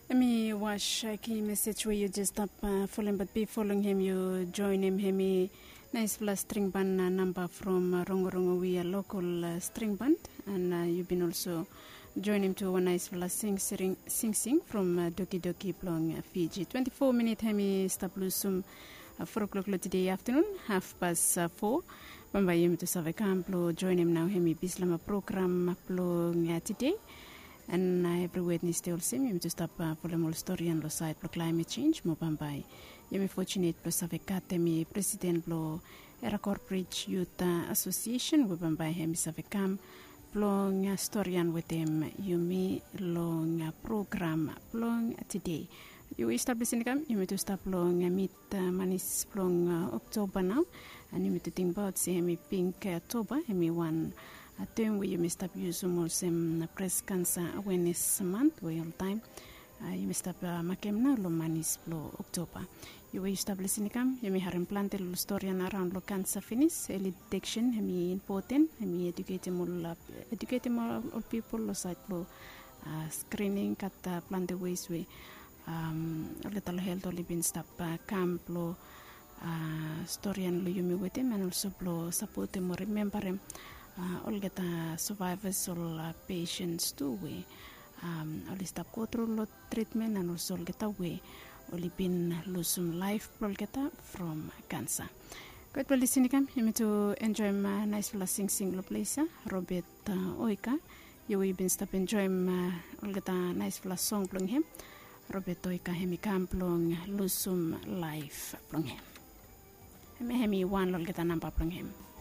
Me wash key message where you just up following, but be following him, you join him. Hemi nice plus string band number from Rongo Rongo. We a local string band, and you've been also join him to one nice plus sing from Doki Doki Plong Fiji. 24 minute hemi stop lusum 4 o'clock today afternoon, 4:30. Bamba yim to save camplo join him now hemi bislama program plong today. And every Wednesday also, you just stop for the more story and side for climate change. Mobambai, you may fortunate plus have a academy president blow era corporate youth association. Mobambai him is have a cam long story and with him. You may long program long today. You establish income. You may to stop long meet manis long October now, and you may to think about say me pink October. Me one. A term where you must have used some breast cancer awareness month where all time you must have makemna lo manis lo October. You will establish income, you may have implanted lo story around lo cancer finish, early detection, hemi important, hemi educate more people lo site lo screening kat plan the ways we little health only been stop camp lo story and lo you may with him and also lo support him or remember him. All get survivors or patients too we all stop go through treatment and also get away only been lose some life all get from cancer. Good well listening you to enjoy my nice sing place Robert Oika you will been stop enjoy all get a nice song plong him Robert Oika hemi camp plong lose some life plong him hemi one all get a number plong him.